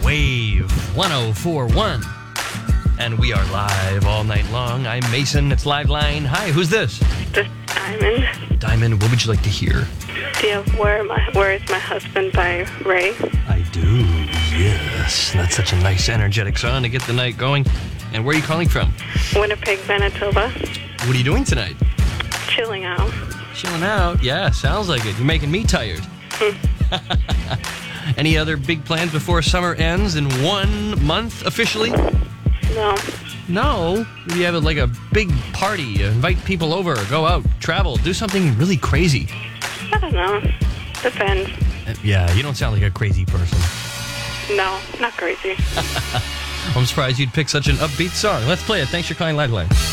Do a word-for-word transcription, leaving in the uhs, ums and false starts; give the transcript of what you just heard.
Wave one oh four point one. And we are live all night long. I'm Mason. It's Live Line. Hi, who's this? This is Diamond. Diamond, what would you like to hear? Do you have Where, My, Where is My Husband by Ray? I do, yes. That's such a nice, energetic song to get the night going. And where are you calling from? Winnipeg, Manitoba. What are you doing tonight? Chilling out. Chilling out? Yeah, sounds like it. You're making me tired. Any other big plans before summer ends in one month officially? No. No? You have like a big party, invite people over, go out, travel, do something really crazy. I don't know. Depends. Yeah, you don't sound like a crazy person. No, not crazy. I'm surprised you'd pick such an upbeat song. Let's play it. Thanks for calling Liveline.